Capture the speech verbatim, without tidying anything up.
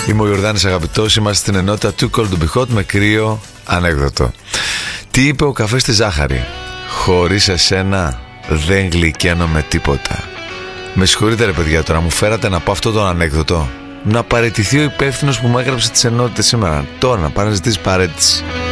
Είμαι ο Ιορδάνης Αγαπητός, είμαστε στην ενότητα Too Cold to Be Hot με κρύο ανέκδοτο. Τι είπε ο καφές στη ζάχαρη? Χωρίς εσένα δεν γλυκαίνω με τίποτα. Με συγχωρείτε ρε παιδιά, τώρα μου φέρατε να πω αυτό το ανέκδοτο. Να παραιτηθεί ο υπεύθυνος που μου έγραψε τις ενότητες σήμερα. Τώρα να πάει να ζητήσει παραίτηση.